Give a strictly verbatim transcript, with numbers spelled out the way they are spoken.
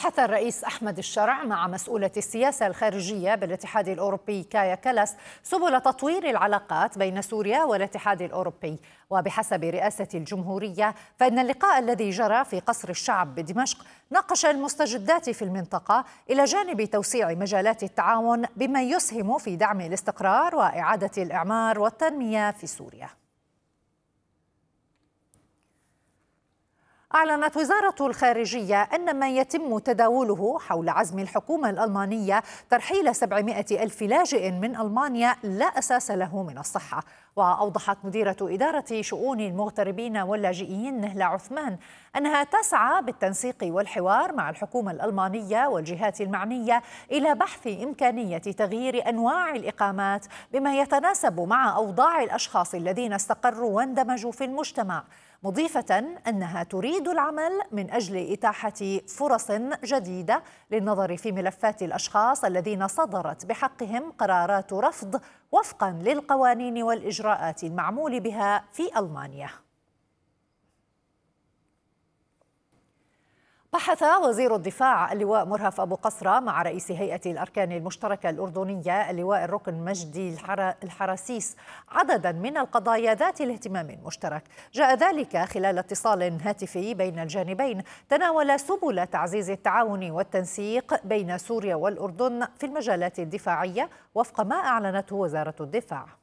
بحث الرئيس أحمد الشرع مع مسؤولة السياسة الخارجية بالاتحاد الأوروبي كايا كالاس سبل تطوير العلاقات بين سوريا والاتحاد الأوروبي. وبحسب رئاسة الجمهورية فإن اللقاء الذي جرى في قصر الشعب بدمشق ناقش المستجدات في المنطقة إلى جانب توسيع مجالات التعاون بما يسهم في دعم الاستقرار وإعادة الإعمار والتنمية في سوريا. أعلنت وزارة الخارجية أن ما يتم تداوله حول عزم الحكومة الألمانية ترحيل سبعمائة ألف لاجئ من ألمانيا لا أساس له من الصحة. وأوضحت مديرة إدارة شؤون المغتربين واللاجئين نهلة عثمان أنها تسعى بالتنسيق والحوار مع الحكومة الألمانية والجهات المعنية إلى بحث إمكانية تغيير أنواع الإقامات بما يتناسب مع أوضاع الأشخاص الذين استقروا واندمجوا في المجتمع، مضيفة أنها تريد العمل من أجل إتاحة فرص جديدة للنظر في ملفات الأشخاص الذين صدرت بحقهم قرارات رفض وفقا للقوانين والإجراءات المعمول بها في ألمانيا. بحث وزير الدفاع اللواء مرهف أبو قصرة مع رئيس هيئة الأركان المشتركة الأردنية اللواء الركن مجدي الحراسيس عددا من القضايا ذات الاهتمام المشترك. جاء ذلك خلال اتصال هاتفي بين الجانبين تناول سبل تعزيز التعاون والتنسيق بين سوريا والأردن في المجالات الدفاعية وفق ما أعلنته وزارة الدفاع.